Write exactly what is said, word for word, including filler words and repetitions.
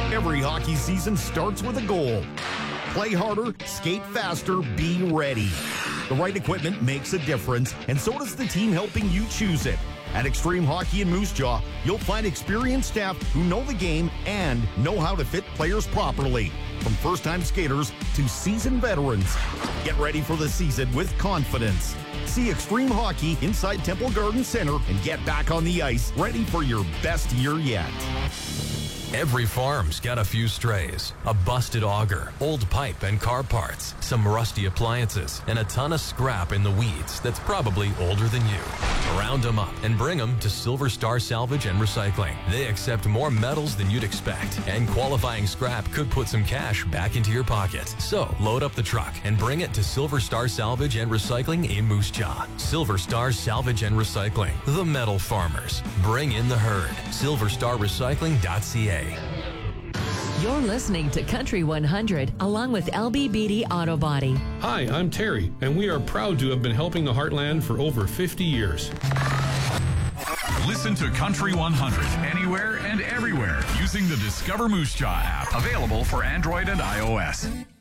Every hockey season starts with a goal. Play harder, skate faster, be ready. The right equipment makes a difference, and so does the team helping you choose it. At Extreme Hockey in Moose Jaw, you'll find experienced staff who know the game and know how to fit players properly. From first-time skaters to seasoned veterans. Get ready for the season with confidence. See Extreme Hockey inside Temple Garden Center and get back on the ice, ready for your best year yet. Every farm's got a few strays, a busted auger, old pipe and car parts, some rusty appliances, and a ton of scrap in the weeds that's probably older than you. Round them up and bring them to Silver Star Salvage and Recycling. They accept more metals than you'd expect, and qualifying scrap could put some cash back into your pocket. So load up the truck and bring it to Silver Star Salvage and Recycling in Moose Jaw. Silver Star Salvage and Recycling, the metal farmers. Bring in the herd. silver star recycling dot c a. You're listening to Country one hundred along with L B Beatty Auto Body. Hi, I'm Terry, and we are proud to have been helping the Heartland for over fifty years. Listen to Country one hundred anywhere and everywhere using the Discover Moose Jaw app, available for Android and iOS.